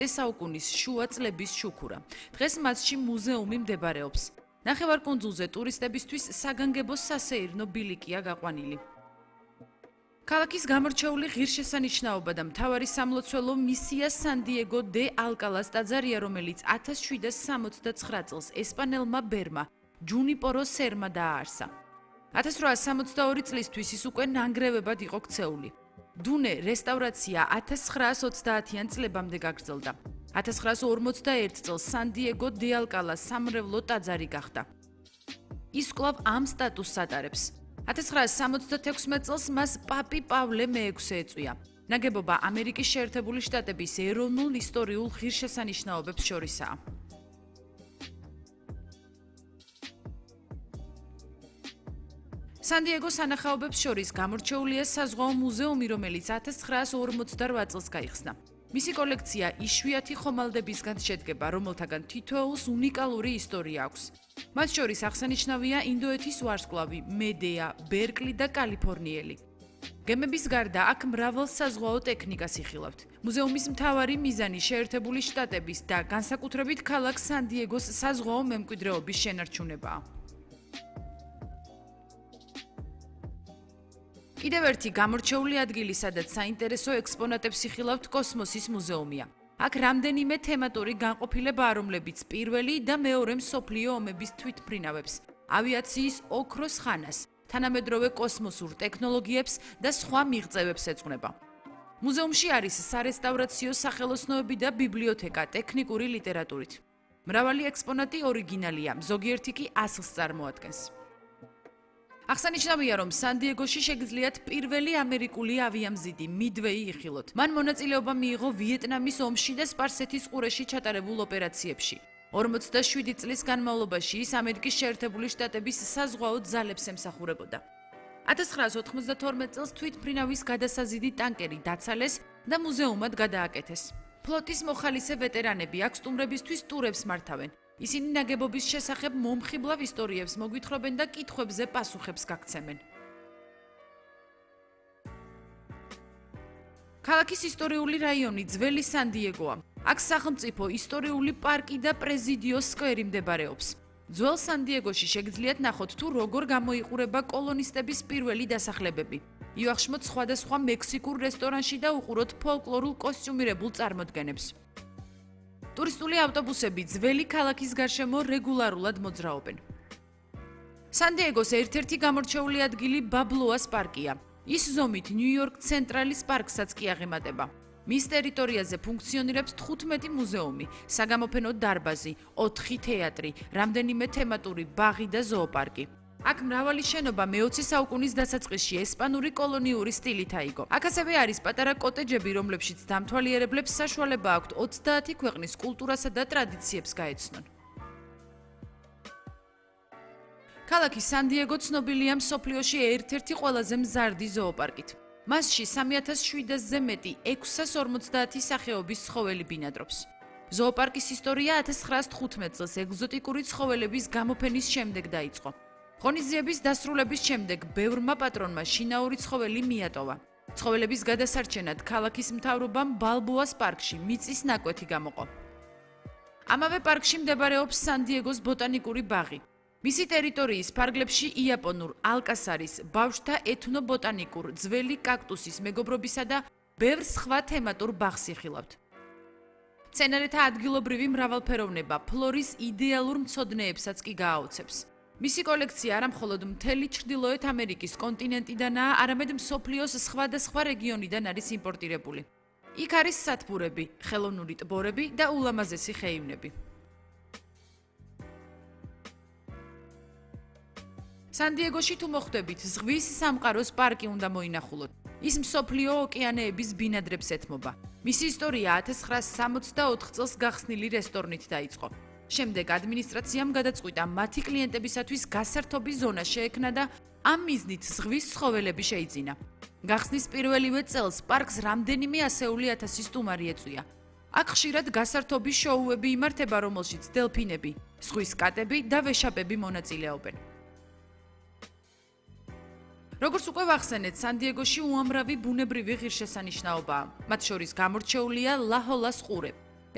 საუკუნის შუა წლების შუქურა. დღეს მასში მუზეუმი მდებარეობს. ნახევარკუნძულზე ტურისტებისთვის საგანგებო სასეირნო ბილიკია გაყვანილი. ქალაქის გამორჩეული ღირსშესანიშნაობა და მთავარი სამლოცველო მისია სან-დიეგო დე ალკალას ტაძარია, რომელიც 1769 წელს ესპანელმა ბერმა ჯუნიპორო სერმა დააარსა. 1862 წლისთვის ის უკვე ნანგრევებად იყო ქცეული. დუნე რესტავრაცია 1930-იან წლებამდე გაგრძელდა. 1941 წელს სან-დიეგო დე ალკალას სამრევლო ტაძარი გახდა. ის კვლავ ამ სტატუსს ატარებს. 1966 წელს მას პაპი პავლე მე-6 ეწვია. ნაგებობა ამერიკის შეერთებული შტატების ეროვნულ ისტორიულ ღირსშესანიშნაობებს შორისაა. სან-დიეგოს სანახაობებს შორის გამორჩეულია საზღვაო მუზეუმი, რომელიც 1948 წელს გაიხსნა. მისი კოლექცია იშვიათი ხომალდებისგან შედგება, რომელთაგან თითოეულს უნიკალური ისტორია აქვს. მათ შორის აღსანიშნავია ინდოეთის ვარსკვლავი, მედეა, ბერკლი და კალიფორნიელი. გემების გარდა აქ მრავალ საზღვაო ტექნიკას იხილავთ. მუზეუმის მთავარი მიზანი შეერთებული შტატების და განსაკუთრებით ქალაქ სან-დიეგოს საზღვაო მემკვიდრეობის შენარჩუნებაა. კიდევ ერთი გამორჩეული ადგილი, სადაც საინტერესო ექსპონატებს იხილავთ, კოსმოსის მუზეუმია. აქ რამდენიმე თემატური განყოფილება, რომლებიც პირველი და მეორე მსოფლიო ომების თვითმფრინავებს, ავიაციის ოქროს ხანას, თანამედროვე კოსმოსურ ტექნოლოგიებს და სხვა მიღწევებს ეძღვნება. მუზეუმში არის სარესტავრაციო სახელოსნოები და ბიბლიოთეკა ტექნიკური ლიტერატურით. მრავალი ექსპონატი ორიგინალია, ზოგიერთი კი ასლს წარმოადგენს. აღსანიშნავია, რომ სან-დიეგოში შეგიძლიათ პირველი ამერიკული ავიამზიდი მიდვეი იხილოთ. მან მონაწილეობა მიიღო ვიეტნამის ომში და სპარსეთის ყურეში ჩატარებულ ოპერაციებში. 47 წლის განმავლობაში ის ამერიკის შეერთებული შტატების საზღვაო ძალებს ემსახურებოდა. 1992 წელს თვითმფრინავის გადასაზიდი ტანკერი დაცალეს და მუზეუმად გადააკეთეს. ფლოტის მოხალისე ვეტერანები აქ სტუმრებისთვის ტურებს მართავენ. ისინი ნაგებობის შესახებ მომხიბლავ ისტორიებს მოგვითხრობენ და კითხვებზე პასუხებს გაგცემენ. ქალაქის ისტორიული რაიონი ძველი სან-დიეგოა. აქ სახელმწიფო ისტორიული პარკი და პრეზიდიოს სკვერი მდებარეობს. ძველ სან-დიეგოში შეგიძლიათ ნახოთ თუ როგორ გამოიყურება კოლონისტების პირველი დასახლებები. იუახშმოთ სხვადასხვა მექსიკურ რესტორანში და უყუროთ ფოლკლორულ კოსტიუმირებულ წარმოდგენებს. ტურისტული ავტობუსები ძველი ქალაქის გარშემო რეგულარულად მოძრაობენ. სან-დიეგოს ერთ-ერთი გამორჩეული ადგილი ბაბლოას პარკია. ის ზომით ნიუ-იორკ ცენტრალის პარკსაც კი აღემატება. მის ტერიტორიაზე ფუნქციონირებს 15 მუზეუმი, საგამოფენო დარბაზი, 4 თეატრი, რამდენიმე თემატური ბაღი და ზოოპარკი. აქ მრავალი შენობა მე-20 საუკუნის დასაწყისში ესპანური კოლონიური სტილით აიგო. აქ ასევე არის პატარა კოტეჯები, რომლებშიც დამთვალიერებლებს საშუალება აქვთ 30 ქვეყნის კულტურასა და ტრადიციებს გაეცნონ. ქალაქი სან-დიეგო ცნობილია მსოფლიოში ერთ-ერთი ყველაზე მზარდი ზოოპარკით. მასში 3700-ზე მეტი 650 სახეობის ცხოველი ბინადრობს. ზოოპარკის ისტორია 1915 წელს ეგზოტიკური ცხოველების გამოფენის შემდეგ დაიწყო. ღონისძიების დასრულების შემდეგ ბევრმა პატრონმა შინაური ცხოველი მიატოვა. ცხოველების გადასარჩენად ქალაქის მთავრობამ ბალბოას პარკში მიწის ნაკვეთი გამოყო. ამავე პარკში მდებარეობს სან-დიეგოს ბოტანიკური ბაღი. მისი ტერიტორიის ფარგლებში იაპონურ, ალკასარის, ბავშვთა ეთნო-ბოტანიკურ, ძველი კაქტუსის მეგობრობისა და ბევრ სხვა თემატურ ბაღს იხილავთ. მცენარეთა ადგილობრივი მრავალფეროვნება ფლორის იდეალურ მცოდნეებსაც კი გააოცებს. მისი კოლექცია არა მხოლოდ მთელი ჩრდილოეთ ამერიკის კონტინენტიდანაა, არამედ მსოფლიოს სხვადასხვა რეგიონიდან არის იმპორტირებული. იქ არის სათბურები, ხელოვნური ტბორები და ულამაზესი ხეივნები. სან-დიეგოში თუ მოხვდებით, ზღვის სამყაროს პარკი უნდა მოინახულოთ. ის მსოფლიო ოკეანეების ბინადრებს ეთმობა. მისი ისტორია 1964 წელს გახსნილი რესტორნით დაიწყო. შემდეგ ადმინისტრაციამ გადაწყვიტა მათი კლიენტებისათვის გასართობი ზონა შეექმნა და ამ მიზნით ზღვის ცხოველები შეიძინა. გახსნის პირველივე წელს პარკს რამდენიმე ასეული ათასი სტუმარი ეწვია. აქ ხშირად გასართობი შოუები იმართება, რომელშიც დელფინები, ზღვის კატები და ვეშაპები მონაწილეობენ. როგორც უკვე ვახსენეთ, სან-დიეგოში უამრავი ბუნებრივი ღირსშესანიშნაობაა. მათ შორის გამორჩეულია ლა-ჰოლას ყურე,